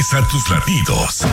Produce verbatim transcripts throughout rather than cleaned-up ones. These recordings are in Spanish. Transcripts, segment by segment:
Sintoniza tus latidos.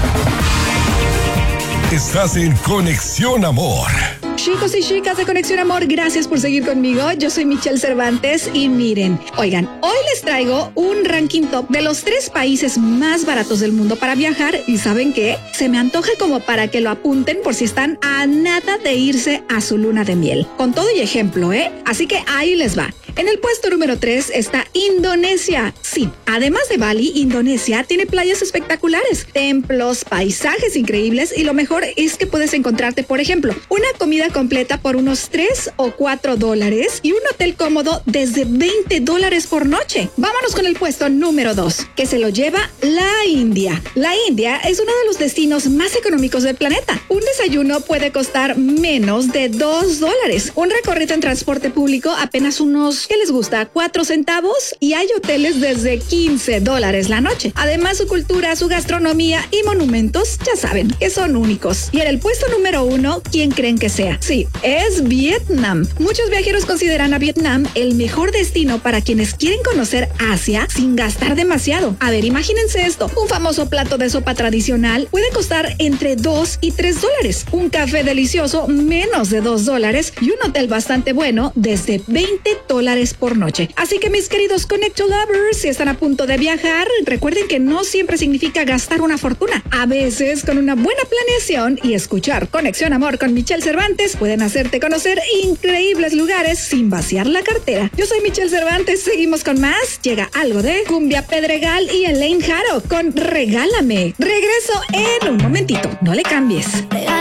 Estás en Conexión Amor. Chicos y chicas de Conexión Amor, gracias por seguir conmigo. Yo soy Michelle Cervantes y miren, oigan, hoy les traigo un ranking top de los tres países más baratos del mundo para viajar y ¿saben qué? Se me antoja como para que lo apunten por si están a nada de irse a su luna de miel. Con todo y ejemplo, ¿eh? Así que ahí les va. En el puesto número tres está Indonesia. Sí, además de Bali, Indonesia tiene playas espectaculares, templos, paisajes increíbles y lo mejor es que puedes encontrarte, por ejemplo, una comida completa por unos tres o cuatro dólares y un hotel cómodo desde veinte dólares por noche. Vámonos con el puesto número dos, que se lo lleva la India. La India es uno de los destinos más económicos del planeta. Un desayuno puede costar menos de dos dólares. Un recorrido en transporte público apenas unos, ¿qué les gusta? cuatro centavos y hay hoteles desde quince dólares la noche. Además, su cultura, su gastronomía y monumentos, ya saben, que son únicos. Y en el puesto número uno, ¿quién creen que sea? Sí, es Vietnam. Muchos viajeros consideran a Vietnam el mejor destino para quienes quieren conocer Asia sin gastar demasiado. A ver, imagínense esto. Un famoso plato de sopa tradicional puede costar entre dos y tres dólares. Un café delicioso, menos de dos dólares. Y un hotel bastante bueno, desde veinte dólares por noche. Así que mis queridos Connect Lovers, si están a punto de viajar, recuerden que no siempre significa gastar una fortuna. A veces, con una buena planeación y escuchar Conexión Amor con Michelle Cervantes, pueden hacerte conocer increíbles lugares sin vaciar la cartera. Yo soy Michelle Cervantes, seguimos con más. Llega algo de Cumbia Pedregal y Elaine Haro con Regálame. Regreso en un momentito, no le cambies.